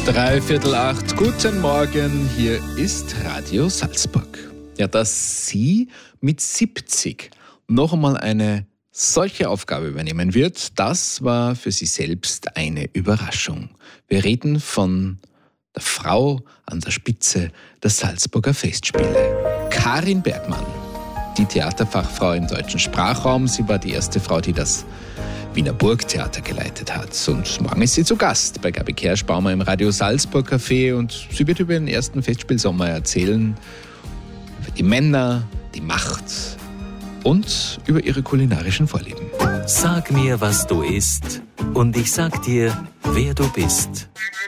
7:45. Guten Morgen, hier ist Radio Salzburg. Ja, dass sie mit 70 noch einmal eine solche Aufgabe übernehmen wird, das war für sie selbst eine Überraschung. Wir reden von der Frau an der Spitze der Salzburger Festspiele. Karin Bergmann, die Theaterfachfrau im deutschen Sprachraum. Sie war die erste Frau, die das Wiener Burgtheater geleitet hat. Und morgen ist sie zu Gast bei Gabi Kerschbaumer im Radio Salzburg Café und sie wird über ihren ersten Festspielsommer erzählen, über die Männer, die Macht und über ihre kulinarischen Vorlieben. Sag mir, was du isst und ich sag dir, wer du bist.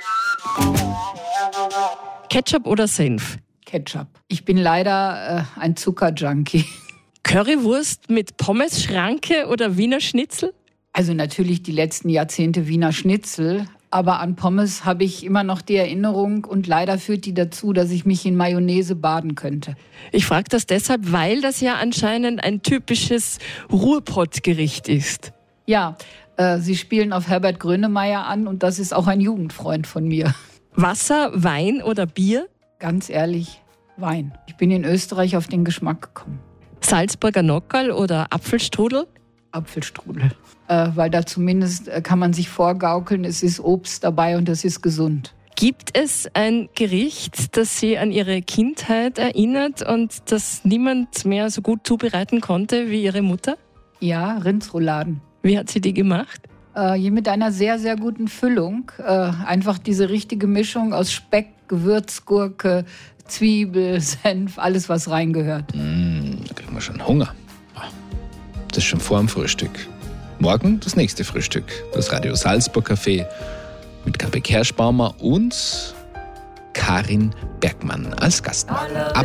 Ketchup oder Senf? Ketchup. Ich bin leider ein Zuckerjunkie. Currywurst mit Pommes-Schranke oder Wiener Schnitzel? Also natürlich die letzten Jahrzehnte Wiener Schnitzel, aber an Pommes habe ich immer noch die Erinnerung und leider führt die dazu, dass ich mich in Mayonnaise baden könnte. Ich frage das deshalb, weil das ja anscheinend ein typisches Ruhrpott-Gericht ist. Ja, Sie spielen auf Herbert Grönemeyer an und das ist auch ein Jugendfreund von mir. Wasser, Wein oder Bier? Ganz ehrlich, Wein. Ich bin in Österreich auf den Geschmack gekommen. Salzburger Nockerl oder Apfelstrudel? Apfelstrudel. Weil da zumindest kann man sich vorgaukeln, es ist Obst dabei und es ist gesund. Gibt es ein Gericht, das Sie an Ihre Kindheit erinnert und das niemand mehr so gut zubereiten konnte wie Ihre Mutter? Ja, Rindsrouladen. Wie hat sie die gemacht? Mit einer sehr, sehr guten Füllung. Einfach diese richtige Mischung aus Speck, Gewürzgurke, Zwiebel, Senf, alles was reingehört. Da kriegen wir schon Hunger. Das ist schon vor dem Frühstück. Morgen das nächste Frühstück. Das Radio Salzburg Café mit Gabi Kerschbaumer und Karin Bergmann als Gastmacher.